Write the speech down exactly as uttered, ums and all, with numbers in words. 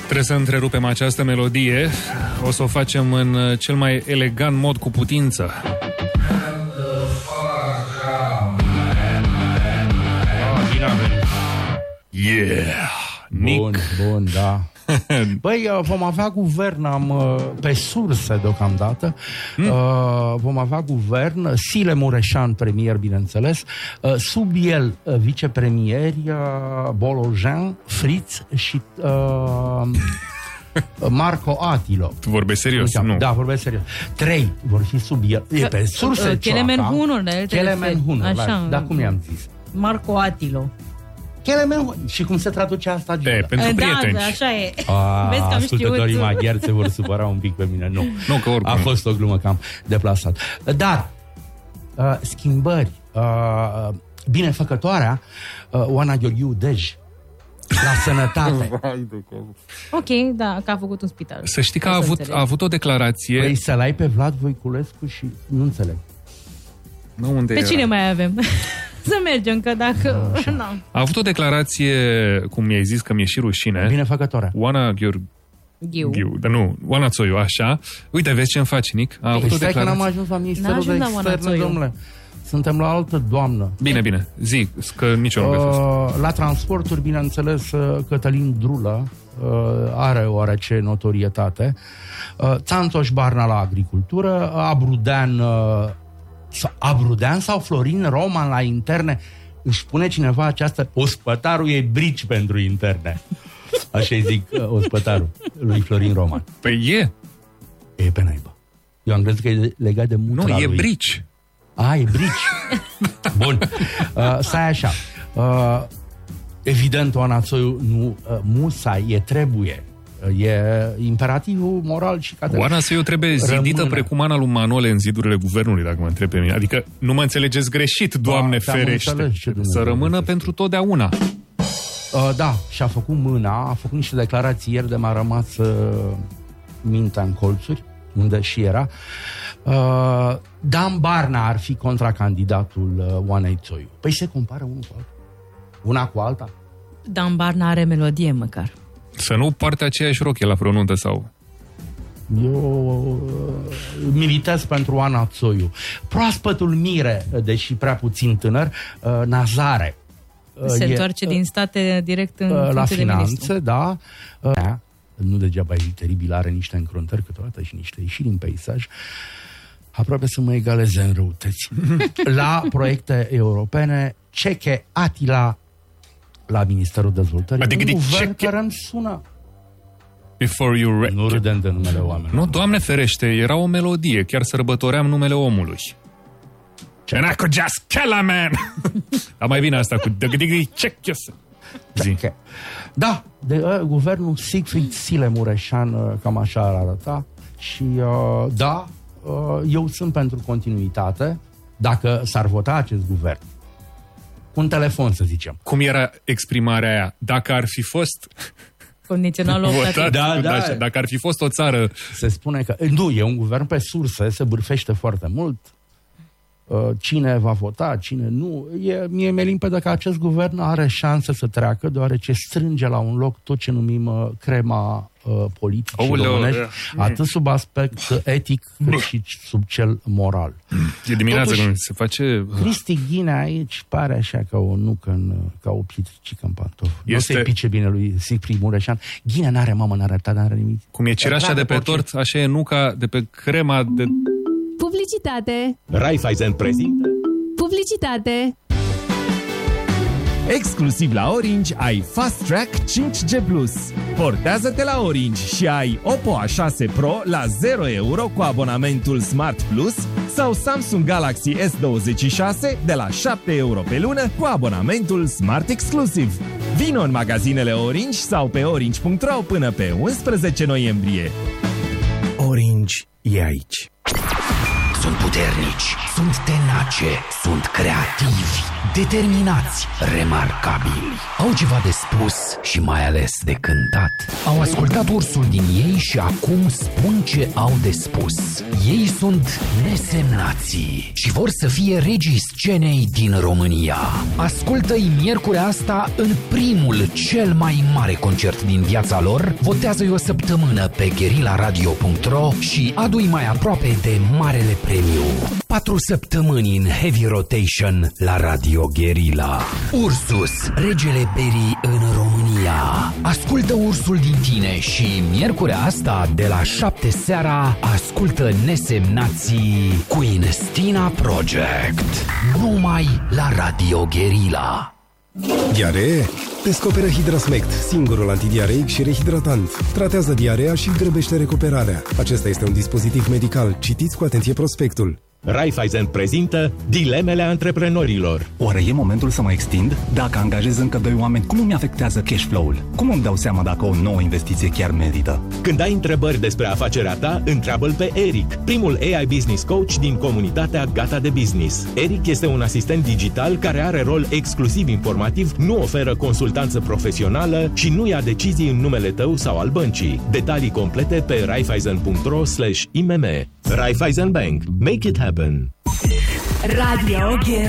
Trebuie să întrerupem această melodie. O să o facem în cel mai elegant mod cu putință. Yeah! Nick. Bun, bun, da. Băi, vom avea guvern, am, pe surse deocamdată, mm. uh, vom avea guvern, Sile Mureșan premier, bineînțeles, uh, sub el uh, vicepremieri, uh, Bolojan, Fritz și uh, Marco Atilo. Tu vorbești serios? Nu. Da, vorbesc serios. Trei vor fi sub el. E pe surse Kelemen Hunor, Kelemen Hunor, dar cum i-am zis? Marco Atilo. Și cum se traduce asta? De, pentru prieteni. Da, da, așa e. A, Vezi că am ascultătorii știut. maghiari se vor supăra un pic pe mine. Nu, nu că oricum. A fost o glumă cam deplasat. Dar, uh, schimbări, uh, binefăcătoarea, uh, Oana Gheorghiu Dej, la sănătate. Ok, da, că a făcut un spital. Să știi că a avut, a avut o declarație. Păi să-l ai pe Vlad Voiculescu și nu înțeleg. Nu, unde pe era? cine mai avem? Să mergem, că dacă... No. A avut o declarație, cum mi-ai zis, că mi-e și rușine. Binefăcătoarea. Oana Gheorghiu. Ghiu. Ghiu, dar nu, Oana Țoiu, așa. Uite, vezi ce-mi faci, Nic? A avut păi o stai declarație. că n-am ajuns la Ministerul de Externe, domnule. Suntem la altă doamnă. Bine, bine, zi, că nici eu nu uh, fost. La transporturi, bineînțeles, Cătălin Drulă uh, are oarece notorietate. Uh, Țantoș Barna la agricultură, Abrudean, uh, Abrudean sau Florin Roman la interne. Își spune cineva această... Ospătarul e brici pentru interne. Așa-i zic uh, ospătarul lui Florin Roman. Păi e. E pe naibă. Eu am crezut că e legat de mutra lui. Nu, e brici. A, e brici. Bun. Uh, stai așa. Uh, evident, Oana Țoiu nu uh, musai, e trebuie. Uh, e imperativul moral și categoric. Oana Țoiu trebuie zidită Rămână. precum Ana lui Manole în zidurile guvernului, dacă mă întreb pe mine. Adică nu mă înțelegeți greșit, Doamne da, ferește. Să rămână pentru totdeauna. Uh, da, și-a făcut mâna, a făcut niște declarații ieri de m-a rămas uh, mintea în colțuri, unde și era. Uh, Dan Barna ar fi contracandidatul uh, Oanei Țoiu. Păi se compară unul cu altul. Una cu alta. Dan Barna are melodie măcar. Să nu poarte aceeași rochie la vreo nuntă sau... Eu uh, militez pentru Oana Țoiu. Proaspătul mire, deși prea puțin tânăr, uh, Nazare. Uh, se e, întoarce uh, din state direct în uh, la finanțe, de da. Uh, nu degeaba e teribil, are niște încruntări câteodată și niște ieșiri în peisaj. Aproape să mă egaleze în răutăți. La proiecte europene, Ceche Atila la Ministerul Dezvoltării. Adică un de guvern Ceche... care îmi sună. Before you re- nu râdem de numele oamenilor. Nu, Doamne ferește, era o melodie. Chiar sărbătoream numele omului. Cenaco just Kelemen! Dar mai bine asta cu Ceche. Da, de, uh, guvernul Siegfried Sile Mureșan, uh, cam așa ar arăta. Și uh, da, uh, eu sunt pentru continuitate dacă s-ar vota acest guvern. Cu un telefon, să zicem. Cum era exprimarea aia? Dacă ar fi fost... Condițional votat. Da, da. Așa, dacă ar fi fost o țară... Se spune că... Nu, e un guvern pe surse, se bârfește foarte mult. Cine va vota, cine nu. E, mie mi-e limpede că acest guvern are șanse să treacă, deoarece strânge la un loc tot ce numim uh, crema uh, politicii românești, atât sub aspect etic, cât și sub cel moral. E dimineața Totuși, când se face... Cristi Ghinea aici pare așa ca o nucă, în, ca o pietricică în pantof. Este... Nu se pice bine lui Siegfried Mureșan. Ghinea n-are mamă, n-are tată, n-are nimic. Cum e cireașa de pe tort, așa e nuca de pe crema de... Publicitate. Raiffeisen prezintă Publicitate. exclusiv la Orange ai Fast Track cinci G plus. Portează-te la Orange și ai Oppo A șase Pro la zero euro cu abonamentul Smart Plus sau Samsung Galaxy S douăzeci și șase de la șapte euro pe lună cu abonamentul Smart Exclusive. Vino în magazinele Orange sau pe orange punct ro până pe unsprezece noiembrie. Orange e aici. Sunt puternici, sunt tenace, sunt creativi, determinați, remarcabili. Au ceva de spus și mai ales de cântat. Au ascultat ursul din ei și acum spun ce au de spus. Ei sunt nesemnații și vor să fie regii scenei din România. Ascultă-i miercurea asta în primul, cel mai mare concert din viața lor. Votează-i o săptămână pe guerilla radio punct ro și adu-i mai aproape de marele premiu. Patru săptămâni în heavy rotation la Radio Guerilla. Ursus, regele berii în România. Ascultă ursul din tine și miercurea asta de la șapte seara ascultă Nesemnații cu Inestina Project. Numai la Radio Guerilla. Diaree? Descoperă Hidrasmect, singurul antidiareic și rehidratant. Tratează diarea și grăbește recuperarea. Acesta este un dispozitiv medical. Citiți cu atenție prospectul. Raiffeisen prezintă dilemele antreprenorilor. Oare e momentul să mă extind? Dacă angajez încă doi oameni, cum îmi afectează cash flow-ul? Cum îmi dau seama dacă o nouă investiție chiar merită? Când ai întrebări despre afacerea ta, întreabă-l pe Eric, primul A I Business Coach din comunitatea Gata de Business. Eric este un asistent digital care are rol exclusiv informativ, nu oferă consultanță profesională și nu ia decizii în numele tău sau al băncii. Detalii complete pe raiffeisen punct ro slash I M M. Raiffeisen Bank. Make it happen. Radio Guerilla.